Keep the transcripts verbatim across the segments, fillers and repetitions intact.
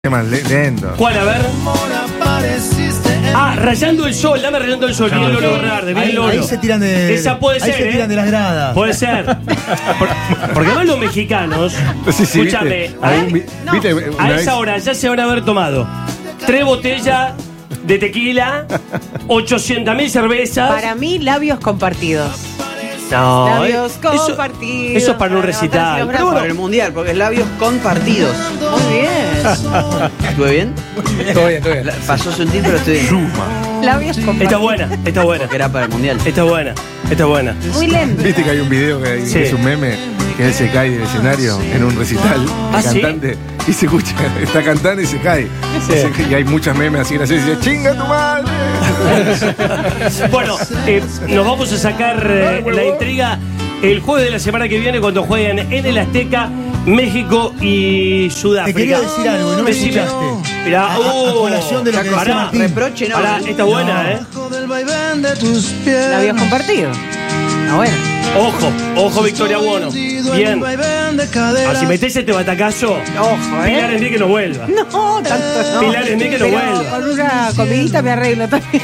Más lento. ¿Cuál? A ver. Ah, Rayando el Sol, dame Rayando el Sol. Bien Lolo Bernardi, bien Ahí, Lolo. ahí se tiran de. Esa puede ahí ser, se ¿eh? tiran de las gradas. Puede ser. Por- porque además los mexicanos, Sí, sí, escúchame, ¿viste? Ahí, vi- no. ¿viste? Una a vez- esa hora ya se van a haber tomado tres botellas de tequila, ochocientas mil cervezas. Para mí, labios compartidos. No, Labios eh, eso- compartidos. Eso es para un para recital. levantarse los Pero brazos. Para el mundial, porque es labios compartidos. Muy bien. ¿Estuve bien? Todo bien, todo bien. La- Pasó sutil, pero estoy bien. Labios compartidos. Está buena, está buena. Que era para el mundial. Está buena, está buena. Muy lento. Viste que hay un video que, hay- Sí. que es un meme, que él se cae del escenario en un recital, ¿Ah, el sí? cantante, y se escucha, está cantando y se cae. Sí. Y, se- y hay muchas memes así graciosos, y dice, ¡chinga tu madre! Bueno, eh, nos vamos a sacar eh, la intriga el jueves de la semana que viene cuando jueguen en el Azteca, México y Sudáfrica. Te quería decir algo y no me Decime. escuchaste. Mirá, A- a- oh, a colación de lo que decía pará, Martín. Reproche no. pará, esta buena, ¿eh? Labios compartidos. Ah, bueno. Ojo, ojo, Victoria Buono. Bien. Ah, si metés este batacazo, Ojo, Pilar ¿eh? es que no vuelva. No, tanto no. Pilar es que no Pero vuelva. con una comidita me arreglo también.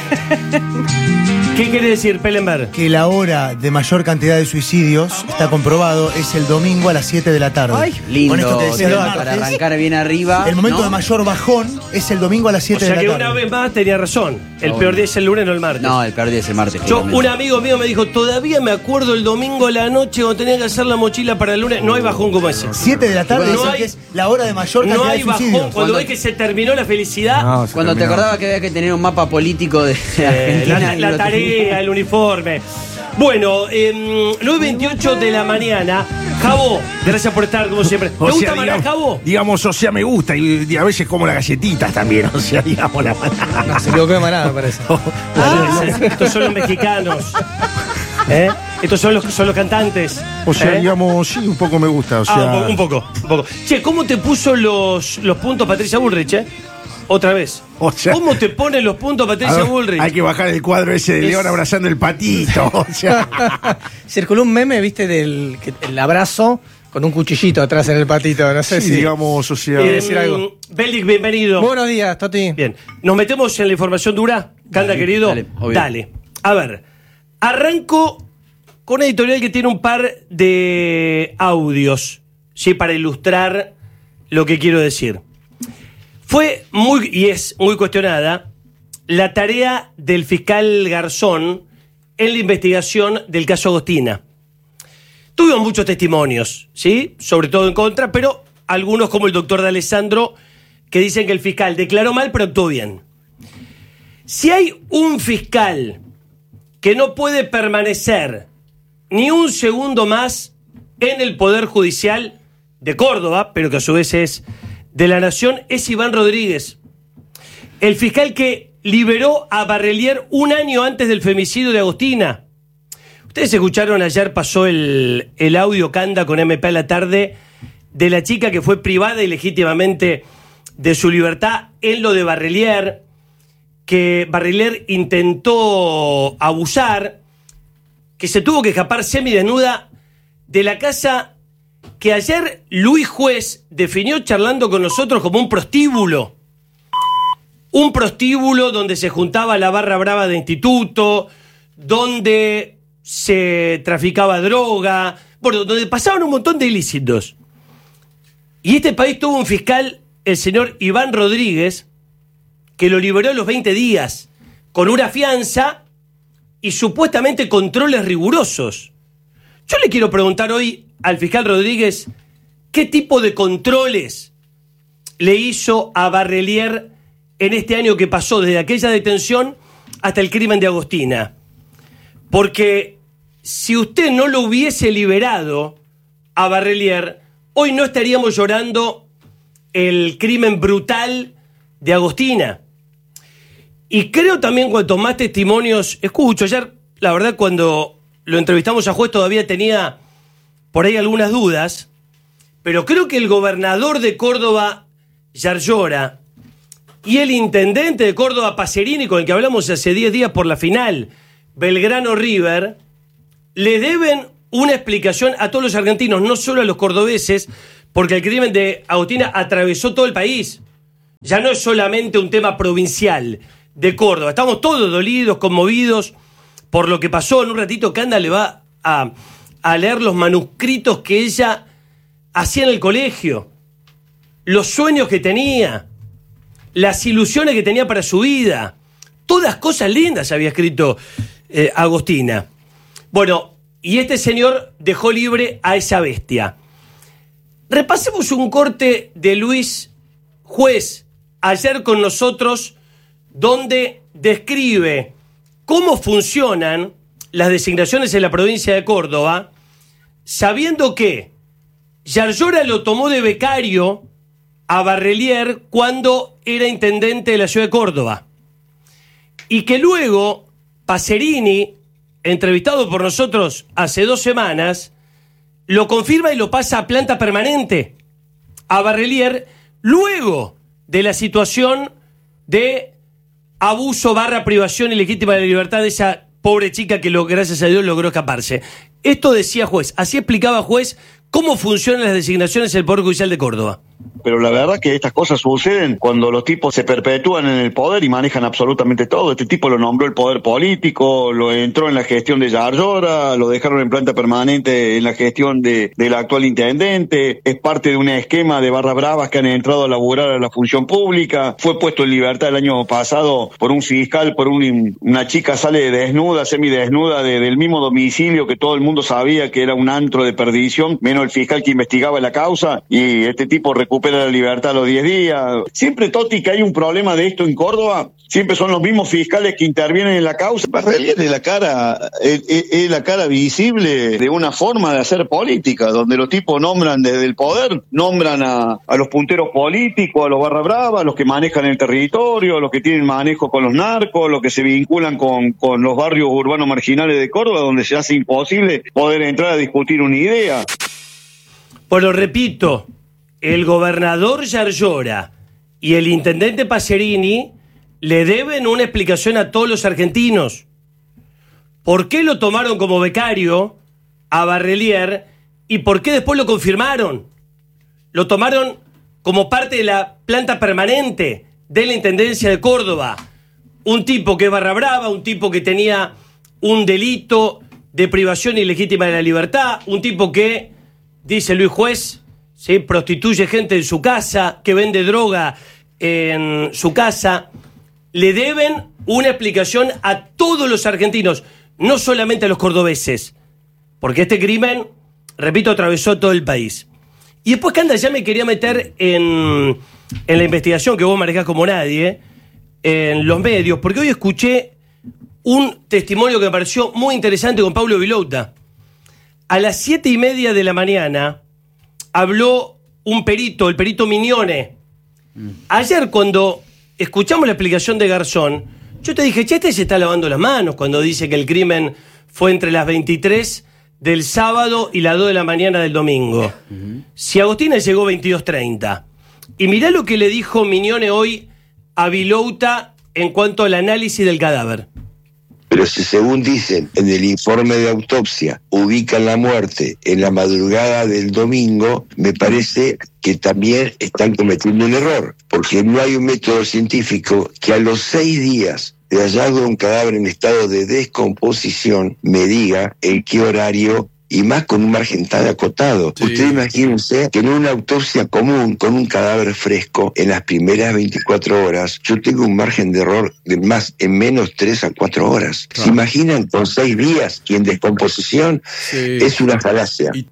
¿Qué quiere decir, Pellenberg? Que la hora de mayor cantidad de suicidios, está comprobado, es el domingo a las siete de la tarde. Ay, Con Lindo, esto te decía el para martes, arrancar bien arriba. el momento ¿no? de mayor bajón es el domingo a las O siete sea de que la una tarde. vez más tenía razón. El Obvio. peor día es el lunes, no el martes. No, el peor día es el martes. Yo, justamente. un amigo mío me dijo, todavía me acuerdo el domingo a la noche cuando tenía que hacer la mochila para el lunes. No hay bajón como ese. siete de la tarde No dicen hay- que es la hora de mayor No cantidad hay de bajón. suicidios. Cuando Cuando- ves que se terminó la felicidad, No, se Cuando te terminó. acordabas que había que tener un mapa político de eh, Argentina. la, y la lo tarea, el uniforme. Bueno, eh, nueve veintiocho de la mañana. Jabo, gracias por estar como siempre. ¿Te O gusta sea, maná, digamos, Jabo? digamos, o sea, me gusta y, y a veces como las galletitas también, o sea, digamos, la No, se equivocó de manada, me parece. Ah, estos son los mexicanos. ¿Eh? Estos son los, son los cantantes. O sea, ¿Eh? digamos, sí, un poco me gusta, o sea... Ah, un poco, un poco. Che, ¿cómo te puso los, los puntos Patricia Bullrich, eh? Otra vez. O sea- ¿Cómo te pone los puntos A Patricia ver, Bullrich? hay que bajar el cuadro ese de Es- León abrazando el patito, o sea... Circuló un meme, viste, del que- el abrazo con un cuchillito atrás en el patito. No sé Sí, si. digamos, o sea... Eh, decir algo. Beldic, bienvenido. Buenos días, Toti. Bien. ¿Nos metemos en la información dura? Canda, Dale, querido. dale, obvio. Dale. A ver. Arranco con una editorial que tiene un par de audios, ¿sí? Para ilustrar lo que quiero decir. Fue muy, y es muy cuestionada, la tarea del fiscal Garzón en la investigación del caso Agostina. Tuvimos muchos testimonios, ¿sí? Sobre todo en contra, pero algunos como el doctor de Alessandro, que dicen que el fiscal declaró mal, pero actuó bien. Si hay un fiscal que no puede permanecer ni un segundo más en el Poder Judicial de Córdoba, pero que a su vez es de la Nación, es Iván Rodríguez. El fiscal que liberó a Barrelier un año antes del femicidio de Agostina. Ustedes escucharon ayer, pasó el, el audio Canda con M P a la tarde de la chica que fue privada ilegítimamente de su libertad en lo de Barrelier, que Barrelier intentó abusar, que se tuvo que escapar semidesnuda de la casa que ayer Luis Juez definió charlando con nosotros como un prostíbulo. Un prostíbulo donde se juntaba la barra brava de instituto, donde se traficaba droga, bueno, donde pasaban un montón de ilícitos. Y este país tuvo un fiscal, el señor Iván Rodríguez, que lo liberó a los veinte días, con una fianza y supuestamente controles rigurosos. Yo le quiero preguntar hoy al fiscal Rodríguez qué tipo de controles le hizo a Barrelier en este año que pasó desde aquella detención hasta el crimen de Agostina. Porque si usted no lo hubiese liberado a Barrelier, hoy no estaríamos llorando el crimen brutal de Agostina. Y creo también cuanto más testimonios escucho, ayer la verdad cuando lo entrevistamos a Juez todavía tenía por ahí algunas dudas, pero creo que el gobernador de Córdoba, Yarlora, y el intendente de Córdoba, Pacerini, con el que hablamos hace diez días por la final, Belgrano River, le deben una explicación a todos los argentinos, no solo a los cordobeses, porque el crimen de Agostina atravesó todo el país. ya no es solamente un tema provincial de Córdoba. Estamos todos dolidos, conmovidos por lo que pasó. En un ratito Canda le va a, a leer los manuscritos que ella hacía en el colegio, los sueños que tenía, las ilusiones que tenía para su vida. Todas cosas lindas había escrito eh, Agostina. Bueno, y este señor dejó libre a esa bestia. Repasemos un corte de Luis Juez, ayer con nosotros, donde describe cómo funcionan las designaciones en la provincia de Córdoba, sabiendo que Yarlora lo tomó de becario a Barrelier cuando era intendente de la ciudad de Córdoba. Y que luego Pacerini, entrevistado por nosotros hace dos semanas, lo confirma y lo pasa a planta permanente a Barrelier luego de la situación de abuso barra privación ilegítima de la libertad de esa pobre chica que lo, gracias a Dios logró escaparse. Esto decía Juez, así explicaba Juez cómo funcionan las designaciones en el Poder Judicial de Córdoba. Pero la verdad que estas cosas suceden cuando los tipos se perpetúan en el poder y manejan absolutamente todo. Este tipo lo nombró el poder político, lo entró en la gestión de Yarlora, lo dejaron en planta permanente en la gestión de, del actual intendente, es parte de un esquema de barras bravas que han entrado a laburar a la función pública, fue puesto en libertad el año pasado por un fiscal, por un, una chica sale desnuda, semidesnuda de, del mismo domicilio que todo el mundo sabía que era un antro de perdición, menos el fiscal que investigaba la causa, y este tipo recupera la libertad a los diez días. Siempre, Toti, que hay un problema de esto en Córdoba, siempre son los mismos fiscales que intervienen en la causa. Barrelier es la cara, es, es, es la cara visible de una forma de hacer política, donde los tipos nombran desde el poder, nombran a, a los punteros políticos, a los barra bravas, a los que manejan el territorio, a los que tienen manejo con los narcos, los que se vinculan con, con los barrios urbanos marginales de Córdoba, donde se hace imposible poder entrar a discutir una idea. Bueno, repito, el gobernador Yarlora y el intendente Pacerini le deben una explicación a todos los argentinos. ¿Por qué lo tomaron como becario a Barrelier y por qué después lo confirmaron? Lo tomaron como parte de la planta permanente de la Intendencia de Córdoba. Un tipo que es barra brava, un tipo que tenía un delito de privación ilegítima de la libertad, un tipo que, dice Luis Juez, ¿sí?, prostituye gente en su casa, que vende droga en su casa. Le deben una explicación a todos los argentinos, no solamente a los cordobeses, porque este crimen, repito, atravesó todo el país. Y después, Canda, ya me quería meter en, en la investigación que vos manejás como nadie, en los medios, porque hoy escuché un testimonio que me pareció muy interesante con Pablo Vilouta. A las siete y media de la mañana habló un perito, el perito Mignone. Ayer, cuando escuchamos la explicación de Garzón, yo te dije, che, este se está lavando las manos cuando dice que el crimen fue entre las veintitrés del sábado y las dos de la mañana del domingo. Uh-huh. Si Agostina llegó veintidós treinta. Y mirá lo que le dijo Mignone hoy a Vilouta en cuanto al análisis del cadáver. Pero si, según dicen en el informe de autopsia, ubican la muerte en la madrugada del domingo, me parece que también están cometiendo un error, porque no hay un método científico que a los seis días de hallazgo de un cadáver en estado de descomposición me diga en qué horario, y más con un margen tan acotado. Sí. Ustedes imagínense que en una autopsia común, con un cadáver fresco, en las primeras veinticuatro horas, yo tengo un margen de error de más en menos tres a cuatro horas. Ah. ¿Se imaginan con seis días y en descomposición? Sí. Es una falacia. Y...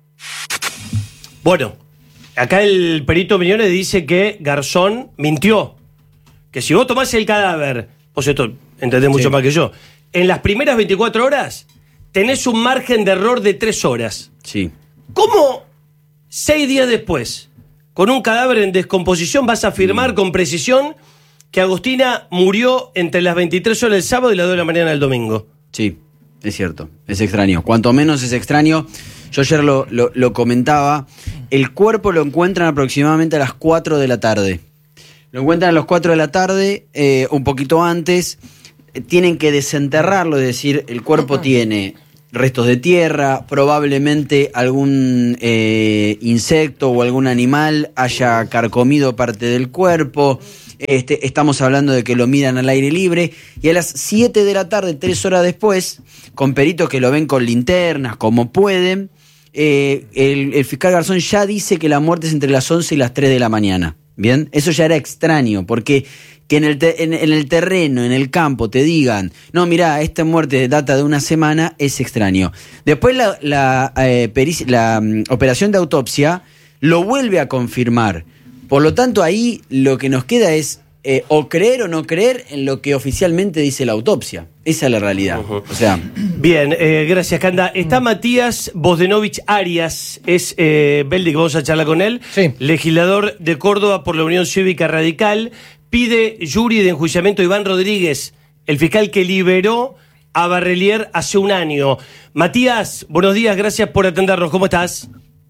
Bueno, acá el perito Mignone dice que Garzón mintió. Que si vos tomás el cadáver, vos esto entendés mucho sí. más que yo, en las primeras veinticuatro horas... tenés un margen de error de tres horas. Sí. ¿Cómo seis días después, con un cadáver en descomposición, vas a afirmar mm. con precisión que Agostina murió entre las veintitrés horas del sábado y las dos de la mañana del domingo? Sí, es cierto. Es extraño. Cuanto menos es extraño. Yo ayer lo, lo, lo comentaba. El cuerpo lo encuentran aproximadamente a las cuatro de la tarde. Lo encuentran a las cuatro de la tarde, eh, un poquito antes. Tienen que desenterrarlo, es decir, el cuerpo tiene restos de tierra, probablemente algún eh, insecto o algún animal haya carcomido parte del cuerpo. Este, estamos hablando de que lo miran al aire libre, y a las siete de la tarde, tres horas después, con peritos que lo ven con linternas, como pueden, eh, el, el fiscal Garzón ya dice que la muerte es entre las once y las tres de la mañana. Bien, eso ya era extraño, porque que en el, te, en, en el terreno, en el campo, te digan, no, mirá, esta muerte data de una semana, es extraño. Después la, la, eh, pericia, la um, operación de autopsia lo vuelve a confirmar. Por lo tanto, ahí lo que nos queda es eh, o creer o no creer en lo que oficialmente dice la autopsia. Esa es la realidad. Uh-huh. O sea, bien, eh, gracias, Canda. Está Matías Bosdenovich Arias, es eh, Beldi, que vamos a charlar con él, sí. Legislador de Córdoba por la Unión Cívica Radical. Pide jury de enjuiciamiento Iván Rodríguez, el fiscal que liberó a Barrelier hace un año. Matías, buenos días, gracias por atendernos. ¿Cómo estás?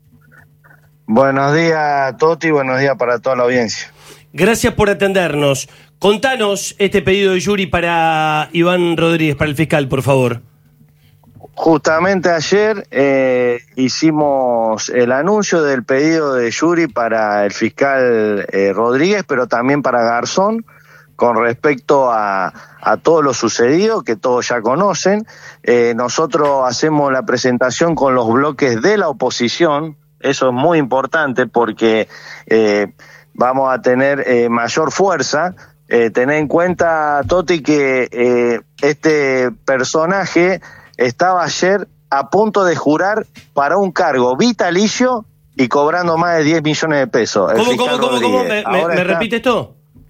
Buenos días, Toti, buenos días para toda la audiencia. Gracias por atendernos. Contanos este pedido de jury para Iván Rodríguez, para el fiscal, por favor. Justamente ayer eh, hicimos el anuncio del pedido de jury para el fiscal eh, Rodríguez, pero también para Garzón, con respecto a, a todo lo sucedido, que todos ya conocen. Eh, nosotros hacemos la presentación con los bloques de la oposición. Eso es muy importante porque eh, vamos a tener eh, mayor fuerza. Eh, tener en cuenta, Toti, que eh, este personaje estaba ayer a punto de jurar para un cargo vitalicio y cobrando más de diez millones de pesos. El ¿Cómo, cómo, cómo, cómo? ¿Me, me, me repite esto?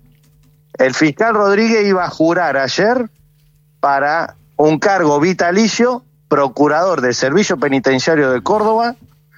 El fiscal Rodríguez iba a jurar ayer para un cargo vitalicio, procurador del Servicio Penitenciario de Córdoba,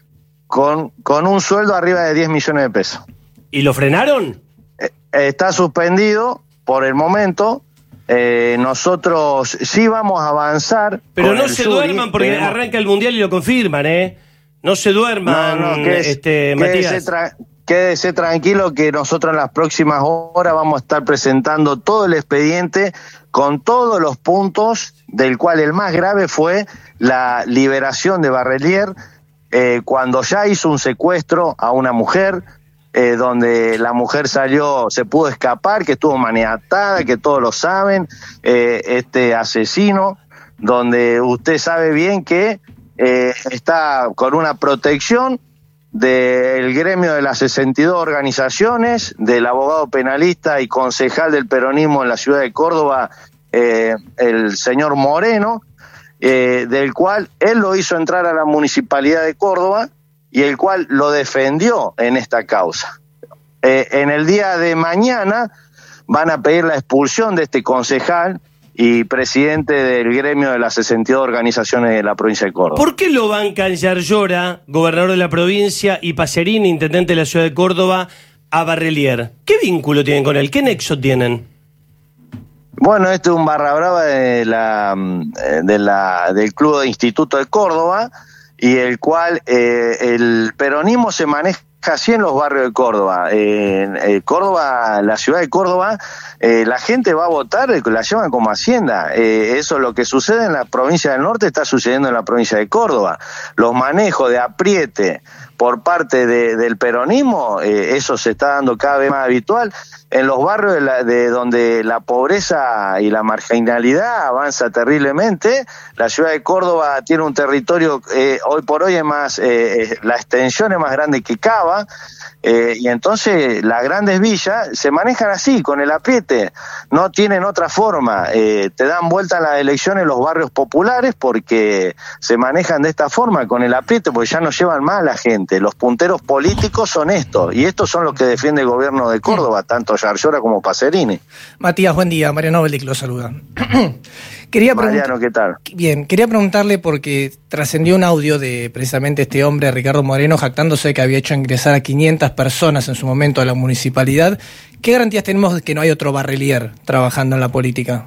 con, con un sueldo arriba de diez millones de pesos. ¿Y lo frenaron? Eh, está suspendido por el momento. Eh, nosotros sí vamos a avanzar. Pero no el se jury, duerman porque tenemos... arranca el Mundial y lo confirman, ¿eh? No se duerman, no, no, quédese, este, quédese Matías. Tra- quédese tranquilo que nosotros en las próximas horas vamos a estar presentando todo el expediente con todos los puntos, del cual el más grave fue la liberación de Barrelier, eh, cuando ya hizo un secuestro a una mujer, Eh, donde la mujer salió, se pudo escapar, que estuvo maniatada, que todos lo saben, eh, este asesino, donde usted sabe bien que eh, está con una protección del gremio de las sesenta y dos organizaciones, del abogado penalista y concejal del peronismo en la ciudad de Córdoba, eh, el señor Moreno, eh, del cual él lo hizo entrar a la municipalidad de Córdoba, y el cual lo defendió en esta causa. Eh, en el día de mañana van a pedir la expulsión de este concejal y presidente del gremio de las sesenta y dos organizaciones de la provincia de Córdoba. ¿Por qué lo bancan Yarlora, gobernador de la provincia, y Pacerini, intendente de la ciudad de Córdoba, a Barrelier? ¿Qué vínculo tienen con él? ¿Qué nexo tienen? Bueno, este es un barra brava de la, de la, del Club de Instituto de Córdoba, y el cual eh, el peronismo se maneja así en los barrios de Córdoba. Eh, en eh, Córdoba, la ciudad de Córdoba, eh, la gente va a votar, la llevan como hacienda. Eh, eso es lo que sucede en la provincia del norte, está sucediendo en la provincia de Córdoba. Los manejos de apriete por parte de, del peronismo, eh, eso se está dando cada vez más habitual. En los barrios de, la, de donde la pobreza y la marginalidad avanza terriblemente, la ciudad de Córdoba tiene un territorio, eh, hoy por hoy es más, eh, la extensión es más grande que Cava, eh, y entonces las grandes villas se manejan así, con el apriete, no tienen otra forma, eh, te dan vuelta las elecciones los barrios populares porque se manejan de esta forma, con el apriete, porque ya no llevan más a la gente. Los punteros políticos son estos, y estos son los que defiende el gobierno de Córdoba, tanto Yarlora como Pacerini. Matías, buen día. Mariano Beldic lo saluda. Quería Mariano, ¿qué tal? Bien, quería preguntarle porque trascendió un audio de precisamente este hombre, Ricardo Moreno, jactándose de que había hecho ingresar a quinientas personas en su momento a la municipalidad. ¿Qué garantías tenemos de que no hay otro Barrelier trabajando en la política?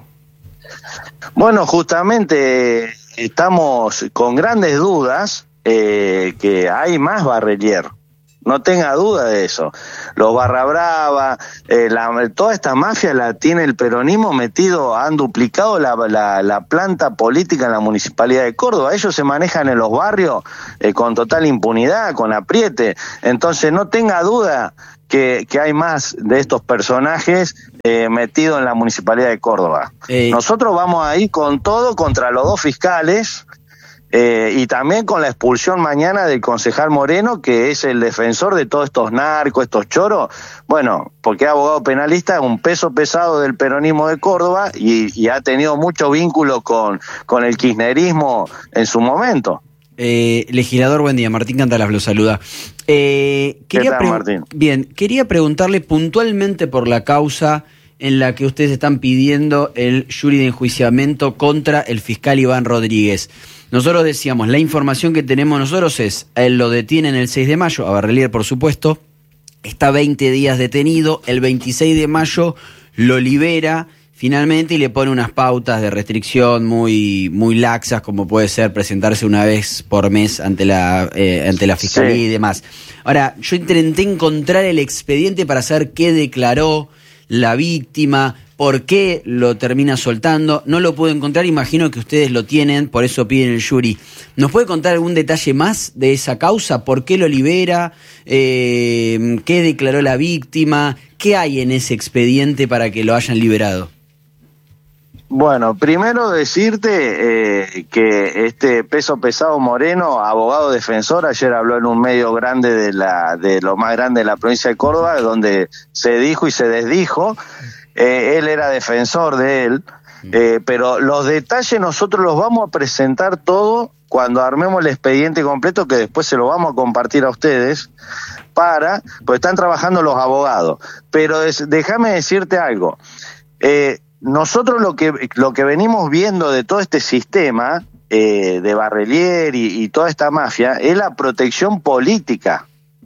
Bueno, justamente estamos con grandes dudas eh, que hay más Barrelier. No tenga duda de eso. Los Barra Brava, eh, la, toda esta mafia la tiene el peronismo metido, han duplicado la, la, la planta política en la Municipalidad de Córdoba. Ellos se manejan en los barrios eh, con total impunidad, con apriete. Entonces no tenga duda que, que hay más de estos personajes eh, metidos en la Municipalidad de Córdoba. Eh. Nosotros vamos a ir con todo contra los dos fiscales. Eh, y también con la expulsión mañana del concejal Moreno, que es el defensor de todos estos narcos, estos choros, bueno, porque es abogado penalista, un peso pesado del peronismo de Córdoba y, y ha tenido mucho vínculo con, con el kirchnerismo en su momento. Eh, legislador, buen día. Martín Cantalas lo saluda. Eh, quería ¿Qué tal, Martín? Bien, quería preguntarle puntualmente por la causa en la que ustedes están pidiendo el jury de enjuiciamiento contra el fiscal Iván Rodríguez. Nosotros decíamos, la información que tenemos nosotros es, él lo detienen el seis de mayo, a Barrelier por supuesto, está veinte días detenido, el veintiséis de mayo lo libera finalmente y le pone unas pautas de restricción muy, muy laxas, como puede ser presentarse una vez por mes ante la, eh, ante la fiscalía sí. y demás. Ahora, yo intenté encontrar el expediente para saber qué declaró la víctima, por qué lo termina soltando, no lo puedo encontrar, imagino que ustedes lo tienen, por eso piden el jury. ¿Nos puede contar algún detalle más de esa causa? ¿Por qué lo libera? Eh, ¿Qué declaró la víctima? ¿Qué hay en ese expediente para que lo hayan liberado? Bueno, primero decirte eh, que este peso pesado Moreno, abogado defensor, ayer habló en un medio grande de la de lo más grande de la provincia de Córdoba, donde se dijo y se desdijo. Eh, él era defensor de él, eh, pero los detalles nosotros los vamos a presentar todo cuando armemos el expediente completo, que después se lo vamos a compartir a ustedes, para, pues están trabajando los abogados. Pero es, déjame decirte algo, eh, nosotros lo que, lo que venimos viendo de todo este sistema eh, de Barrelier y, y toda esta mafia es la protección política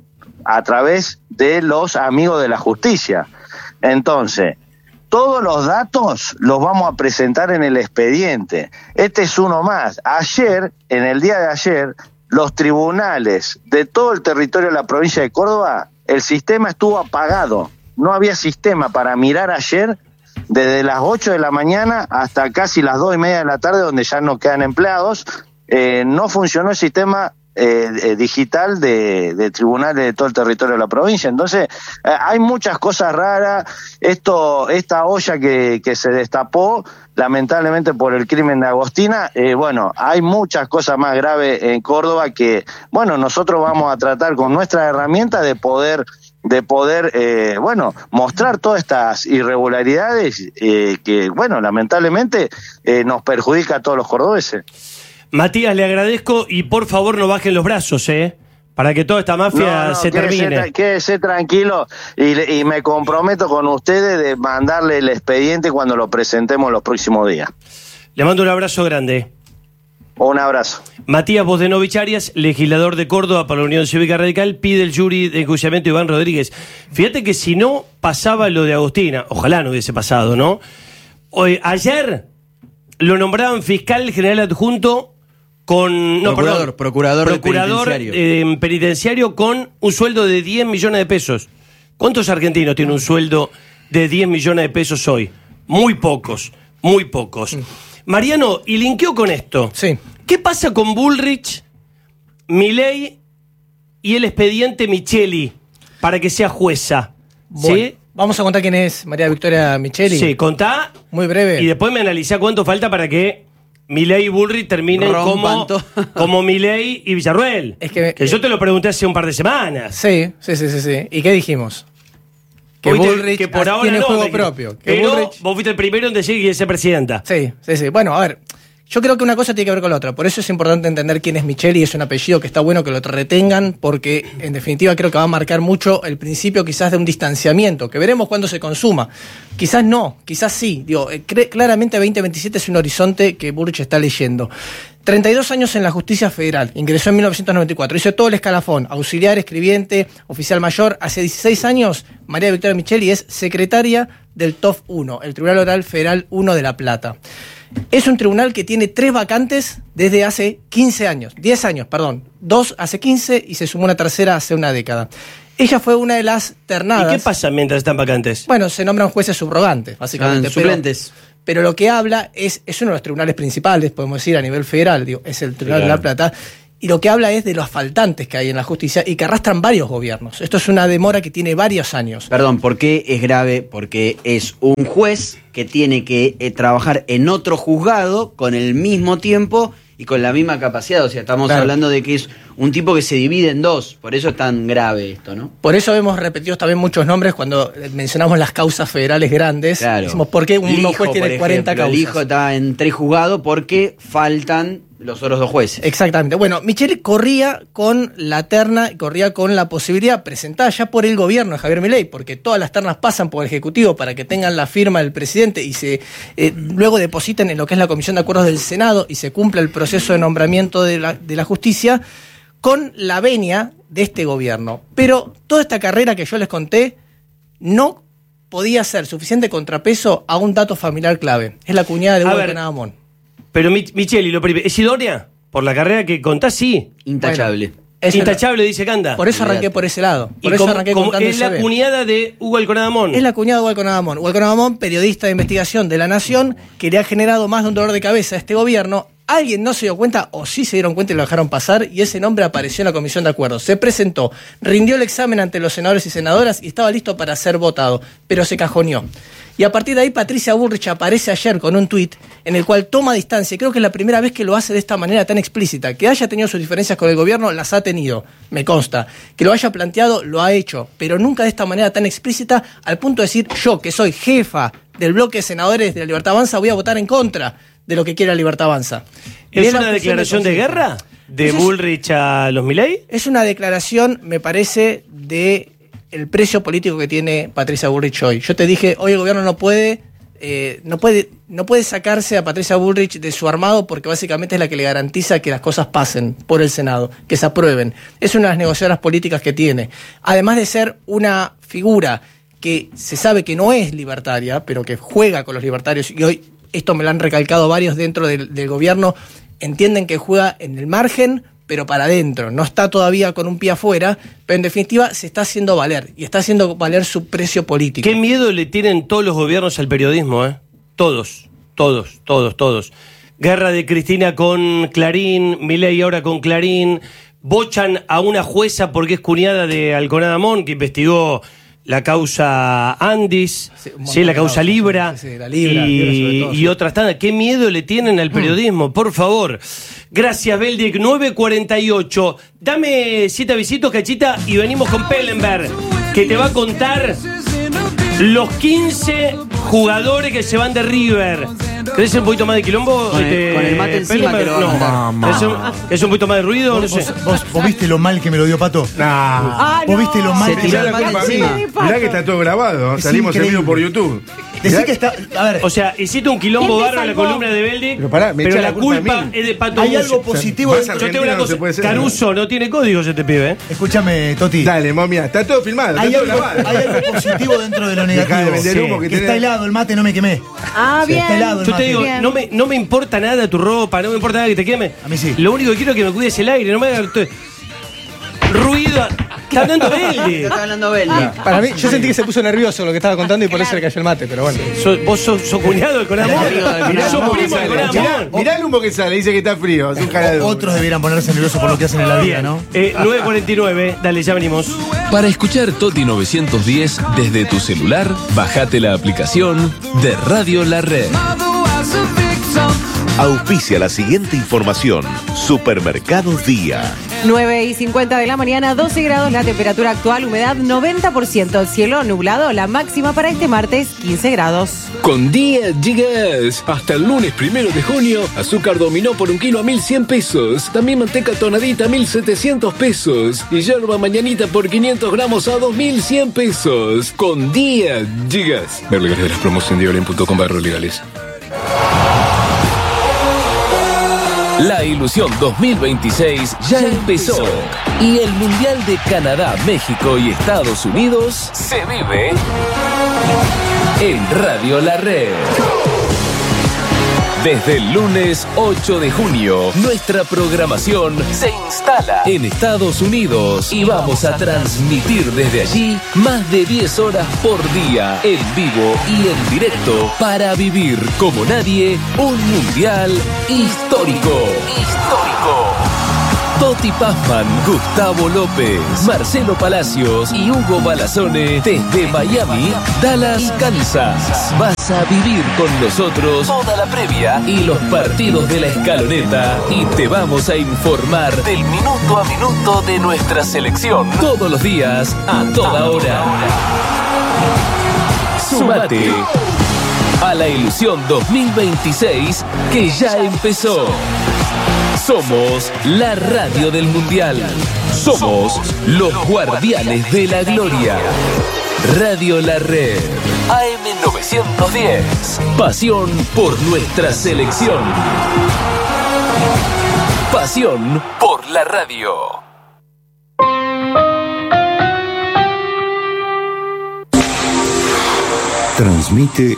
a través de los amigos de la justicia. Entonces, todos los datos los vamos a presentar en el expediente. Este es uno más. Ayer, en el día de ayer, los tribunales de todo el territorio de la provincia de Córdoba, el sistema estuvo apagado. No había sistema para mirar ayer desde las ocho de la mañana hasta casi las dos y media de la tarde, donde ya no quedan empleados. Eh, no funcionó el sistema Eh, eh, digital de, de tribunales de todo el territorio de la provincia. Entonces eh, hay muchas cosas raras. Esto, esta olla que, que se destapó lamentablemente por el crimen de Agostina, eh, bueno, hay muchas cosas más graves en Córdoba que, bueno, nosotros vamos a tratar con nuestras herramientas de poder de poder, eh, bueno, mostrar todas estas irregularidades eh, que, bueno, lamentablemente eh, nos perjudica a todos los cordobeses. Matías, le agradezco y por favor no bajen los brazos, ¿eh? Para que toda esta mafia no, no, se quédese, termine. Quédese tranquilo y, y me comprometo con ustedes de mandarle el expediente cuando lo presentemos los próximos días. Le mando un abrazo grande. Un abrazo. Matías Bosdenovich Arias, legislador de Córdoba para la Unión Cívica Radical, pide el jury de enjuiciamiento de Iván Rodríguez. Fíjate que si no pasaba lo de Agostina, ojalá no hubiese pasado, ¿no? Hoy, ayer lo nombraban fiscal general adjunto con... No, procurador, perdón, procurador, procurador penitenciario. Eh, penitenciario con un sueldo de diez millones de pesos. ¿Cuántos argentinos tienen un sueldo de diez millones de pesos hoy? Muy pocos, muy pocos. Mariano, y linkeo con esto. Sí. ¿Qué pasa con Bullrich, Milei y el expediente Micheli para que sea jueza? Bueno, ¿sí? Vamos a contar quién es María Victoria Micheli. Sí, contá. Muy breve. Y después me analizá cuánto falta para que Milei y Bullrich terminen como, como Milei y Villarruel. Es que, que yo te lo pregunté hace un par de semanas. Sí, sí, sí, sí. sí. ¿Y qué dijimos? Que Oíste, Bullrich que por ahora tiene no, juego me- propio. Que Pero Bullrich... vos fuiste el primero en decir que quiere ser presidenta. Sí, sí, sí. Bueno, a ver, yo creo que una cosa tiene que ver con la otra. Por eso es importante entender quién es Micheli. Es un apellido que está bueno que lo retengan, porque en definitiva creo que va a marcar mucho el principio quizás de un distanciamiento, que veremos cuándo se consuma. Quizás no, quizás sí. Digo, eh, cre- claramente veinte veintisiete es un horizonte que Bullrich está leyendo. treinta y dos años en la justicia federal, ingresó en mil novecientos noventa y cuatro, hizo todo el escalafón, auxiliar, escribiente, oficial mayor. Hace dieciséis años, María Victoria Micheli es secretaria del T O F uno, el Tribunal Oral Federal uno de La Plata. Es un tribunal que tiene tres vacantes desde hace quince años, diez años, perdón. Dos hace quince y se sumó una tercera hace una década. Ella fue una de las ternadas. ¿Y qué pasa mientras están vacantes? Bueno, se nombran jueces subrogantes, básicamente. Ah, suplentes. Pero, pero lo que habla es, es uno de los tribunales principales, podemos decir, a nivel federal, digo, es el Tribunal Claro. de La Plata. Y lo que habla es de los faltantes que hay en la justicia y que arrastran varios gobiernos. Esto es una demora que tiene varios años. Perdón, ¿por qué es grave? Porque es un juez que tiene que eh, trabajar en otro juzgado con el mismo tiempo y con la misma capacidad. O sea, estamos Claro. hablando de que es un tipo que se divide en dos. Por eso es tan grave esto, ¿no? Por eso hemos repetido también muchos nombres cuando mencionamos las causas federales grandes. Claro. Decimos, ¿por qué un Lijo, juez tiene por cuarenta ejemplo, causas? Lijo está en tres juzgados porque faltan los otros dos jueces. Exactamente. Bueno, Michelle corría con la terna, corría con la posibilidad presentada ya por el gobierno de Javier Milei, porque todas las ternas pasan por el Ejecutivo para que tengan la firma del presidente y se eh, luego depositen en lo que es la Comisión de Acuerdos del Senado y se cumpla el proceso de nombramiento de la, de la justicia con la venia de este gobierno. Pero toda esta carrera que yo les conté no podía ser suficiente contrapeso a un dato familiar clave. Es la cuñada de A Hugo ver, Canadamón. Pero Mi- Micheli, lo primero, ¿es idónea? Por la carrera que contás, sí. Intachable. Esa- Intachable, dice Canda. Por eso arranqué por ese lado. Por Y eso como- arranqué como contando es el la C V. cuñada de Hugo Alconadamón. Es la cuñada de Hugo Canadamón. Hugo Canadamón, periodista de investigación de La Nación, que le ha generado más de un dolor de cabeza a este gobierno. Alguien no se dio cuenta, o sí se dieron cuenta y lo dejaron pasar, y ese nombre apareció en la Comisión de Acuerdos. Se presentó, rindió el examen ante los senadores y senadoras y estaba listo para ser votado, pero se cajoneó. Y a partir de ahí, Patricia Bullrich aparece ayer con un tuit en el cual toma distancia. Creo que es la primera vez que lo hace de esta manera tan explícita. Que haya tenido sus diferencias con el gobierno, las ha tenido, me consta. Que lo haya planteado, lo ha hecho. Pero nunca de esta manera tan explícita, al punto de decir, yo, que soy jefa del bloque de senadores de la Libertad Avanza, voy a votar en contra de lo que quiere la Libertad Avanza. ¿Es Bien la una objeción declaración de del guerra de Eso es- Bullrich a los Milei? Es una declaración, me parece, de el precio político que tiene Patricia Bullrich hoy. Yo te dije, hoy el gobierno no puede, eh, no puede, no puede sacarse a Patricia Bullrich de su armado porque básicamente es la que le garantiza que las cosas pasen por el Senado, que se aprueben. Es una de las negociadoras políticas que tiene. Además de ser una figura que se sabe que no es libertaria, pero que juega con los libertarios, y hoy esto me lo han recalcado varios dentro del, del gobierno, entienden que juega en el margen, pero para adentro. No está todavía con un pie afuera, pero en definitiva se está haciendo valer, y está haciendo valer su precio político. ¿Qué miedo le tienen todos los gobiernos al periodismo, eh? Todos, todos, todos, todos. Guerra de Cristina con Clarín, Milei ahora con Clarín. Bochan a una jueza porque es cuñada de Alconadamón, que investigó la causa Andis, Sí, un sí, montón la de causa causas, Libra, sí, sí, la Libra, Libra sobre y, todo, y sí. otras tantas. ¿Qué miedo le tienen al periodismo? Por favor. Gracias, Beldic. nueve cuarenta y ocho. Dame siete avisitos, Cachita, y venimos con Pellenberg, que te va a contar los quince jugadores que se van de River. ¿Querés un poquito más de quilombo? Con el- este, con el mate encima Pellenberg? te lo van a No. contar. Mamá. ¿Querés un, querés un poquito más de ruido? No ¿Vos, sé. vos- vos- vos viste lo mal que me lo dio Pato? Nah. Ah, ¿Vos no. viste lo mal Se que tiró Mirá el la mate culpa encima. mía. Mirá que está todo grabado. Es Salimos en increíble. vivo por YouTube. Decí Mirá- que está. A ver, O sea, hiciste un quilombo ¿Quién te bárbaro en la salvó? columna de Beldic, Pero pará, me pero echa la la culpa culpa a mí. es de Pato hay Musi. algo positivo más dentro. Yo te digo una Argentino no se cosa, puede ser. Caruso no tiene códigos este pibe, ¿eh? Escúchame, Toti. Dale, momia, está todo filmado. Hay Está todo algo, grabado. hay algo positivo dentro de lo Dejá de negativo. vender Sí. humo que Que tenés. está helado el mate, no me quemé. Ah, bien. Está helado el Yo te mate. digo, Bien. no me, no me importa nada tu ropa, no me importa nada que te queme. A mí sí. Lo único que quiero es que me cuides el aire, no me hagas esto- ruido. Está hablando Beldic. Está hablando Beldi. Para mí, yo sentí que se puso nervioso lo que estaba contando y por eso le cayó el mate, pero bueno. So- vos sos, sos cuñado del Conamón. Amigo del Conamón. Sos Mirá primo del Mirá, Conamón. mirá el humo que sale, dice que está frío. Es un cara de Otros deberían ponerse nerviosos por lo que hacen en la vida, Bien, ¿no? eh, nueve cuarenta y nueve, dale, ya venimos. Para escuchar Toti novecientos diez desde tu celular, bajate la aplicación de Radio La Red. Auspicia la siguiente información. Supermercados Día. nueve y cincuenta de la mañana, doce grados la temperatura actual, humedad noventa por ciento, cielo nublado, la máxima para este martes quince grados. Con Día Gigas. Hasta el lunes primero de junio, azúcar dominó por un kilo a mil cien pesos. También manteca tonadita a mil setecientos pesos. Y yerba mañanita por quinientos gramos a dos mil cien pesos. Con Día Gigas. Ver legales de las promos en diolin punto com barra legales. La ilusión dos mil veintiséis ya empezó y el Mundial de Canadá, México y Estados Unidos se vive en Radio La Red. Desde el lunes ocho de junio, nuestra programación se instala en Estados Unidos y vamos a transmitir desde allí más de diez horas por día, en vivo y en directo, para vivir como nadie un mundial histórico. Histórico. Toti Pazman, Gustavo López, Marcelo Palacios y Hugo Balazone desde Miami, Dallas, Kansas. Vas a vivir con nosotros toda la previa y los partidos de la escaloneta y te vamos a informar del minuto a minuto de nuestra selección todos los días, a toda hora. Súmate a la ilusión dos mil veintiséis que ya empezó. Somos la radio del Mundial. Somos los guardianes de la gloria. Radio La Red. A M novecientos diez. Pasión por nuestra selección. Pasión por la radio. Transmite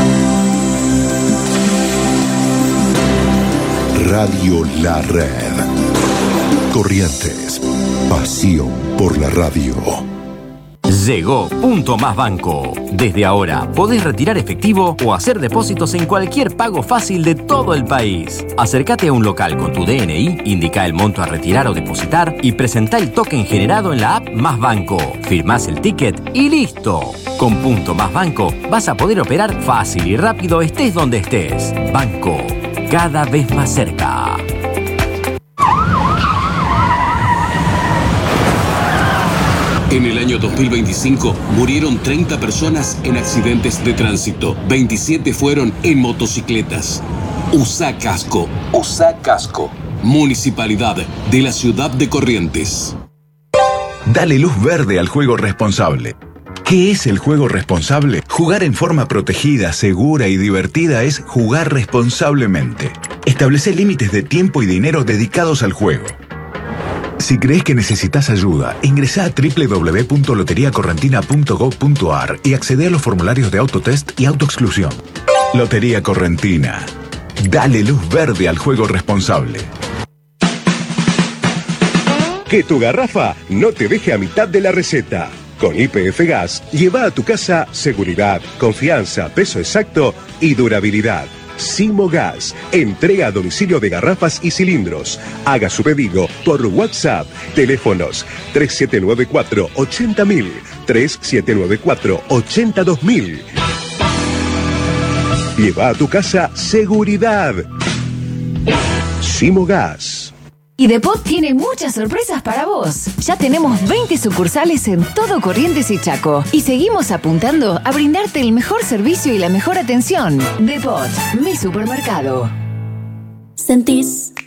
Radio La Red. Corrientes. Pasión por la radio. Llegó Punto Más Banco. Desde ahora podés retirar efectivo o hacer depósitos en cualquier pago fácil de todo el país. Acércate a un local con tu D N I, indica el monto a retirar o depositar y presentá el token generado en la app Más Banco. Firmás el ticket y listo. Con Punto Más Banco vas a poder operar fácil y rápido estés donde estés. Banco, cada vez más cerca. En el año dos mil veinticinco murieron treinta personas en accidentes de tránsito. veintisiete fueron en motocicletas. Usa casco. Usa casco. Municipalidad de la Ciudad de Corrientes. Dale luz verde al juego responsable. ¿Qué es el juego responsable? Jugar en forma protegida, segura y divertida es jugar responsablemente. Establece límites de tiempo y dinero dedicados al juego. Si crees que necesitas ayuda, ingresa a doble u doble u doble u punto lotería correntina punto gob punto a r y accede a los formularios de autotest y autoexclusión. Lotería Correntina. Dale luz verde al juego responsable. Que tu garrafa no te deje a mitad de la receta. Con Y P F Gas, lleva a tu casa seguridad, confianza, peso exacto y durabilidad. Simo Gas, entrega a domicilio de garrafas y cilindros. Haga su pedido por WhatsApp. Teléfonos tres siete nueve cuatro, ochenta mil, tres siete nueve cuatro, ochenta dos mil. Lleva a tu casa seguridad. Simo Gas. Y Depot tiene muchas sorpresas para vos. Ya tenemos veinte sucursales en todo Corrientes y Chaco. Y seguimos apuntando a brindarte el mejor servicio y la mejor atención. Depot, mi supermercado. ¿Sentís